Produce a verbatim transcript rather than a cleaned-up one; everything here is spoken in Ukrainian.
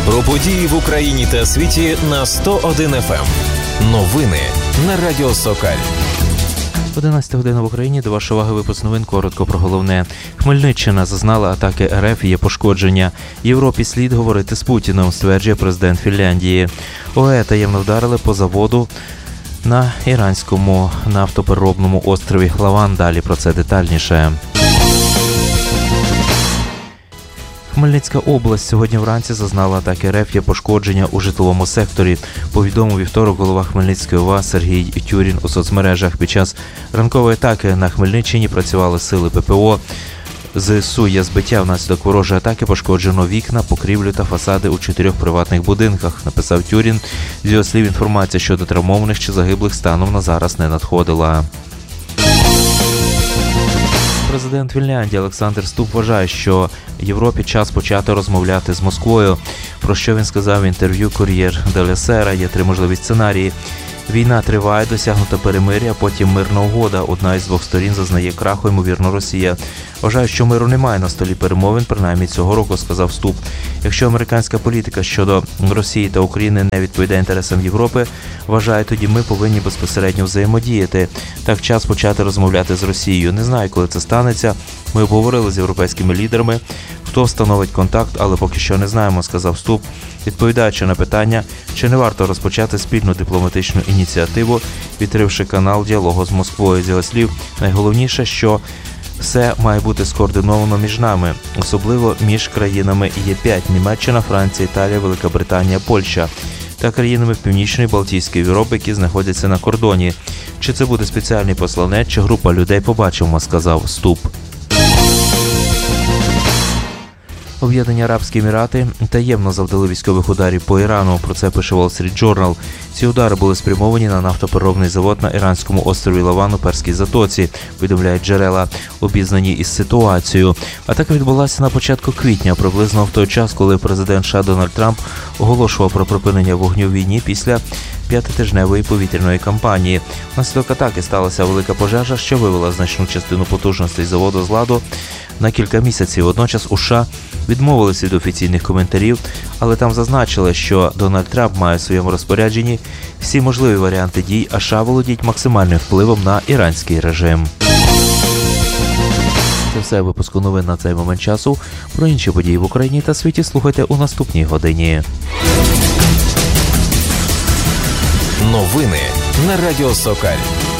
Про події в Україні та світі на сто один еф ем. Новини на Радіо Сокаль. одинадцята година в Україні. До вашої уваги випуск новин. Коротко про головне. Хмельниччина зазнала атаки ер еф і є пошкодження. Європі слід говорити з Путіним, стверджує президент Фінляндії. ОЕ таємно вдарили по заводу на іранському нафтопереробному острові Лаван. Далі про це детальніше. Хмельницька область сьогодні вранці зазнала атаки ер еф, є пошкодження у житловому секторі. Повідомив вівторок голова Хмельницької о ва а Сергій Тюрін у соцмережах. Під час ранкової атаки на Хмельниччині працювали сили пе пе о. зе ес у є збиття. Внаслідок ворожої атаки пошкоджено вікна, покрівлю та фасади у чотирьох приватних будинках, написав Тюрін. З його слів, інформація щодо травмованих чи загиблих станом на зараз не надходила. Президент Фінляндії Олександр Ступ вважає, що Європі час почати розмовляти з Москвою. Про що він сказав в інтерв'ю «Кор'єр деля Сера». Є три можливі сценарії. Війна триває, досягнуто перемир'я, а потім мирна угода. Одна із двох сторін зазнає краху, ймовірно, Росія. Вважаю, що миру немає на столі перемовин, принаймні цього року, сказав Ступ. Якщо американська політика щодо Росії та України не відповідає інтересам Європи, вважаю, тоді ми повинні безпосередньо взаємодіяти. Так, час почати розмовляти з Росією. Не знаю, коли це станеться. Ми обговорили з європейськими лідерами, хто встановить контакт, але поки що не знаємо, сказав Ступ. Відповідаючи на питання, чи не варто розпочати спільну дипломатичну ініціативу, відкривши канал діалогу з Москвою. З його слів, найголовніше, що все має бути скоординовано між нами, особливо між країнами Є п'ять – Німеччина, Франція, Італія, Велика Британія, Польща та країнами Північної Балтійської Європи, які знаходяться на кордоні. Чи це буде спеціальний посланець, чи група людей, побачимо, сказав Ступ. Об'єднані Арабські Емірати таємно завдали військових ударів по Ірану. Про це пише Wall Street Journal. Ці удари були спрямовані на нафтопереробний завод на іранському острові Лаван у Перській затоці, повідомляють джерела, обізнані із ситуацією. Атака відбулася на початку квітня, приблизно в той час, коли президент США Дональд Трамп оголошував про припинення вогню в війні після п'ятитижневої повітряної кампанії. Внаслідок атаки сталася велика пожежа, що вивела значну частину потужностей заводу з ладу на кілька місяців. Водночас у США відмовилися від офіційних коментарів, але там зазначили, що Дональд Трамп має в своєму розпорядженні всі можливі варіанти дій, а США володіють максимальним впливом на іранський режим. Це все випуску новин на цей момент часу. Про інші події в Україні та світі слухайте у наступній годині. Новини на Радіо Сокаль.